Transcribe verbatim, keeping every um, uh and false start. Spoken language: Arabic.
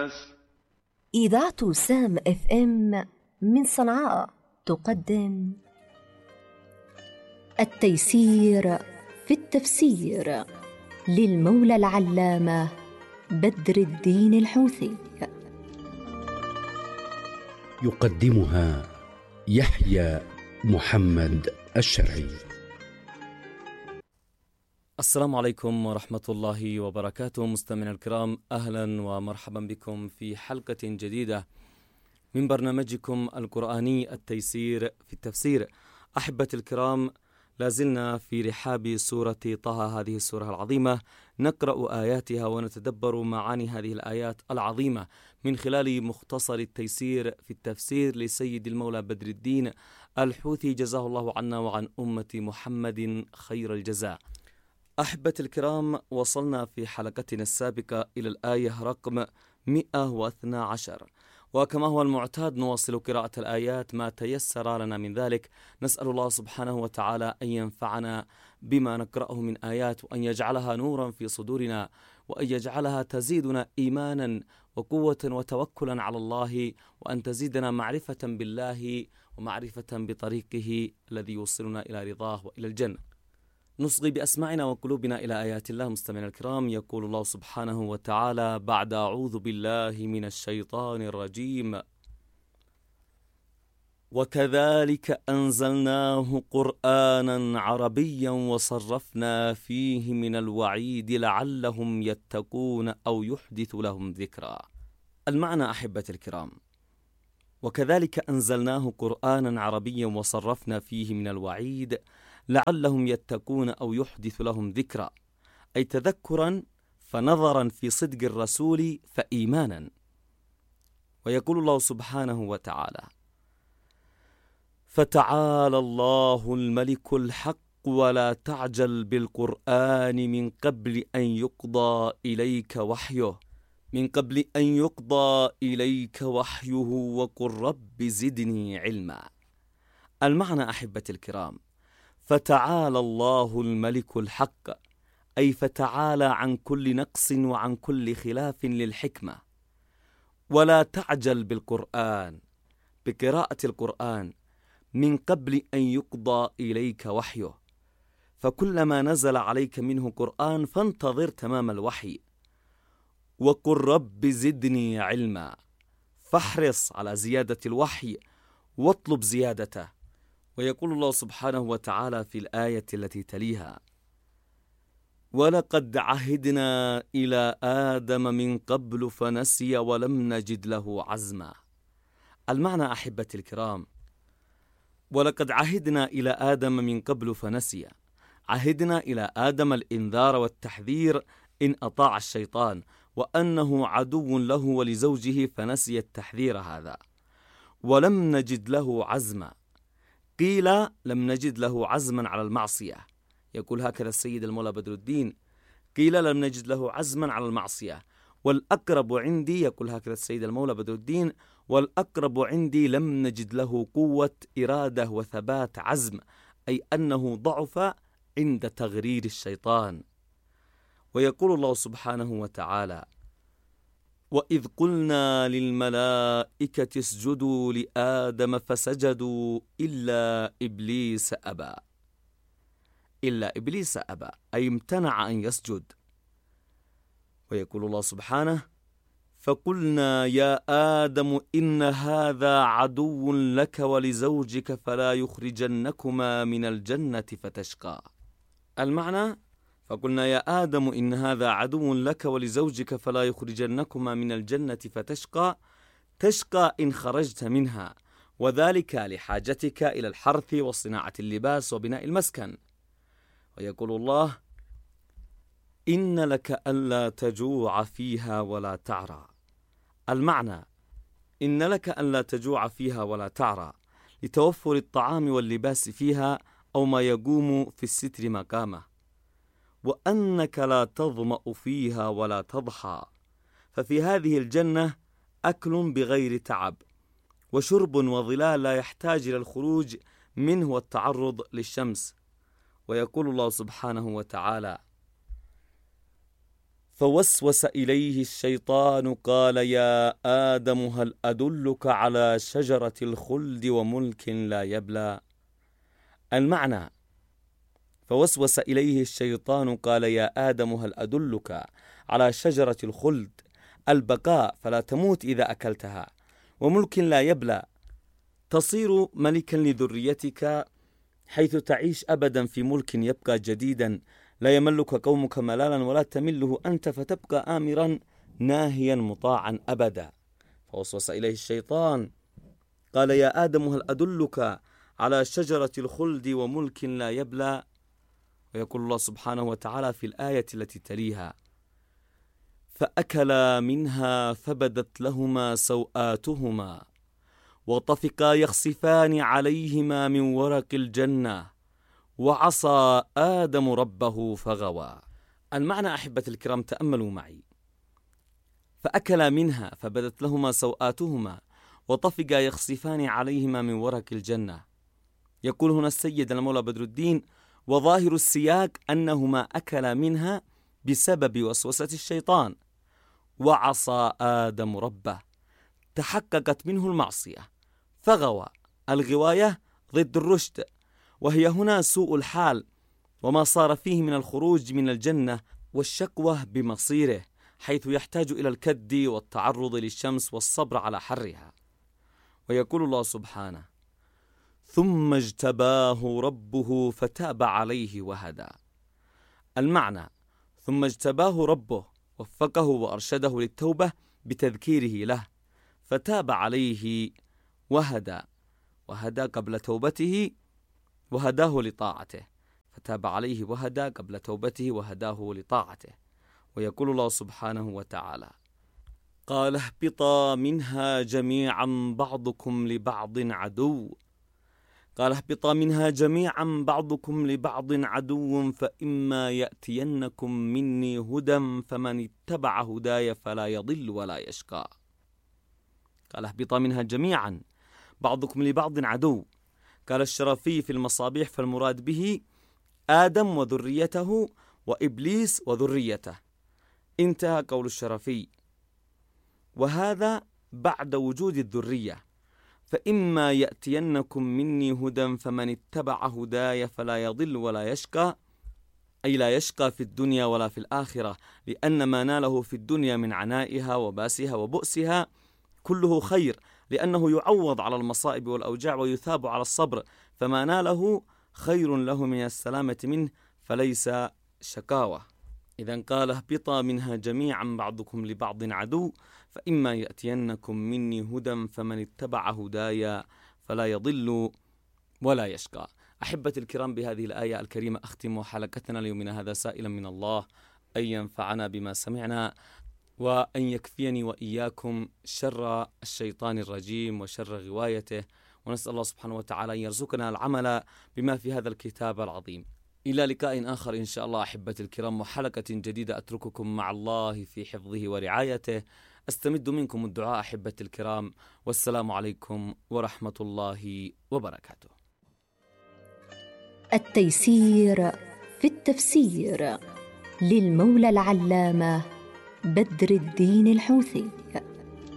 الناس. إذاعة سام اف ام من صنعاء تقدم التيسير في التفسير للمولى العلامة بدر الدين الحوثي. يقدمها يحيى محمد الشرعي. السلام عليكم ورحمة الله وبركاته. مستمعينا الكرام، أهلا ومرحبا بكم في حلقة جديدة من برنامجكم القرآني التيسير في التفسير. أحبتي الكرام، لازلنا في رحاب سورة طه، هذه السورة العظيمة، نقرأ آياتها ونتدبر معاني هذه الآيات العظيمة من خلال مختصر التيسير في التفسير لسيد المولى بدر الدين الحوثي، جزاه الله عنا وعن أمة محمد خير الجزاء. أحبتي الكرام، وصلنا في حلقتنا السابقة إلى الآية رقم مئة واثني عشر، وكما هو المعتاد نواصل قراءة الآيات ما تيسر لنا من ذلك. نسأل الله سبحانه وتعالى أن ينفعنا بما نقرأه من آيات، وأن يجعلها نورا في صدورنا، وأن يجعلها تزيدنا إيمانا وقوة وتوكلا على الله، وأن تزيدنا معرفة بالله ومعرفة بطريقه الذي يوصلنا إلى رضاه وإلى الجنة. نصغي بأسماعنا وقلوبنا إلى آيات الله. مستمعينا الكرام، يقول الله سبحانه وتعالى بعد أعوذ بالله من الشيطان الرجيم: وكذلك أنزلناه قرآنا عربيا وصرفنا فيه من الوعيد لعلهم يتقون أو يحدث لهم ذكرا. المعنى أحبتي الكرام: وكذلك أنزلناه قرآنا عربيا وصرفنا فيه من الوعيد لعلهم يتقون أو يحدث لهم ذكرا، أي تذكرا فنظرا في صدق الرسول فإيمانا. ويقول الله سبحانه وتعالى: فتعالى الله الملك الحق ولا تعجل بالقرآن من قبل أن يقضى إليك وحيه من قبل أن يقضى إليك وحيه وقل رب زدني علما. المعنى أحبتي الكرام: فتعالى الله الملك الحق، أي فتعالى عن كل نقص وعن كل خلاف للحكمة، ولا تعجل بالقرآن، بقراءة القرآن، من قبل أن يقضى إليك وحيه، فكلما نزل عليك منه قرآن فانتظر تمام الوحي. وقل رب زدني علما، فاحرص على زيادة الوحي واطلب زيادته. ويقول الله سبحانه وتعالى في الآية التي تليها: ولقد عهدنا إلى آدم من قبل فنسي ولم نجد له عزما. المعنى أحبتي الكرام: ولقد عهدنا إلى آدم من قبل فنسي، عهدنا إلى آدم الإنذار والتحذير إن أطاع الشيطان، وأنه عدو له ولزوجه، فنسي التحذير هذا. ولم نجد له عزما، قيل لم نجد له عزما على المعصية، يقول هكذا السيد المولى بدر الدين: قيل لم نجد له عزما على المعصية. والأقرب عندي، يقول هكذا السيد المولى بدر الدين، والأقرب عندي لم نجد له قوة إرادة وثبات عزم، أي أنه ضعف عند تغرير الشيطان. ويقول الله سبحانه وتعالى: وإذ قلنا للملائكة اسجدوا لآدم فسجدوا إلا إبليس أبى. إلا إبليس أبى، أي امتنع أن يسجد. ويقول الله سبحانه: فقلنا يا آدم إن هذا عدو لك ولزوجك فلا يخرجنكما من الجنة فتشقى. المعنى: فقلنا يا آدم إن هذا عدو لك ولزوجك فلا يخرجنكما من الجنة فتشقى، تشقى إن خرجت منها، وذلك لحاجتك إلى الحرث وصناعة اللباس وبناء المسكن. ويقول الله: إن لك ألا تجوع فيها ولا تعرى. المعنى: إن لك ألا تجوع فيها ولا تعرى، لتوفر الطعام واللباس فيها أو ما يقوم في الستر مقامه. وأنك لا تظمأ فيها ولا تضحى، ففي هذه الجنة أكل بغير تعب، وشرب وظلال لا يحتاج إلى الخروج منه والتعرض للشمس. ويقول الله سبحانه وتعالى: فوسوس إليه الشيطان قال يا آدم هل أدلك على شجرة الخلد وملك لا يبلى. المعنى: فوسوس إليه الشيطان قال يا آدم هل أدلك على شجرة الخلد، البقاء فلا تموت إذا أكلتها، وملك لا يبلى، تصير ملكا لذريتك حيث تعيش أبدا في ملك يبقى جديدا، لا يملك قومك ملالا ولا تمله أنت، فتبقى آمرا ناهيا مطاعا أبدا. فوسوس إليه الشيطان قال يا آدم هل أدلك على شجرة الخلد وملك لا يبلى. ويقول الله سبحانه وتعالى في الآية التي تليها: فأكلا منها فبدت لهما سوآتهما وطفقا يخصفان عليهما من ورق الجنة وعصى آدم ربه فغوى. المعنى أحبة الكرام، تأملوا معي: فأكلا منها فبدت لهما سوآتهما وطفقا يخصفان عليهما من ورق الجنة. يقول هنا السيد المولى بدر الدين: وظاهر السياق أنهما أكلا منها بسبب وسوسة الشيطان، وعصى آدم ربه، تحققت منه المعصية فغوى. الغواية ضد الرشد، وهي هنا سوء الحال وما صار فيه من الخروج من الجنة والشقوة بمصيره، حيث يحتاج إلى الكد والتعرض للشمس والصبر على حرها. ويقول الله سبحانه: ثم اجتباه ربه فتاب عليه وهدى. المعنى: ثم اجتباه ربه، وفقه وأرشده للتوبة بتذكيره له، فتاب عليه وهدى، وهدى قبل توبته وهداه لطاعته، فتاب عليه وهدى قبل توبته وهداه لطاعته. ويقول الله سبحانه وتعالى: قال اهبطا منها جميعا بعضكم لبعض عدو قال اهبطا منها جميعا بعضكم لبعض عدو فإما يأتينكم مني هدى فمن اتبع هداي فلا يضل ولا يشقى. قال اهبطا منها جميعا بعضكم لبعض عدو. قال الشرافي في المصابيح: فالمراد به آدم وذريته وإبليس وذريته. انتهى قول الشرافي. وهذا بعد وجود الذرية. فإما يأتينكم مني هدى فمن اتبع هداي فلا يضل ولا يشقى، أي لا يشقى في الدنيا ولا في الآخرة، لأن ما ناله في الدنيا من عنائها وباسها وبؤسها كله خير، لأنه يعوض على المصائب والأوجاع ويثاب على الصبر، فما ناله خير له من السلامة منه، فليس شكاوة. إذن قال اهبطا منها جميعا بعضكم لبعض عدو فإما يأتينكم مني هدى فمن اتبع هداي فلا يضل ولا يشقى. أحبة الكرام، بهذه الآية الكريمة أختم حلقتنا ليومنا هذا، سائلا من الله أن ينفعنا بما سمعنا، وأن يكفيني وإياكم شر الشيطان الرجيم وشر غوايته، ونسأل الله سبحانه وتعالى أن يرزقنا العمل بما في هذا الكتاب العظيم. إلى لقاء آخر إن شاء الله أحبة الكرام، وحلقة جديدة أترككم مع الله في حفظه ورعايته. أستمد منكم الدعاء أحبة الكرام، والسلام عليكم ورحمة الله وبركاته. التيسير في التفسير للمولى العلامة بدر الدين الحوثي.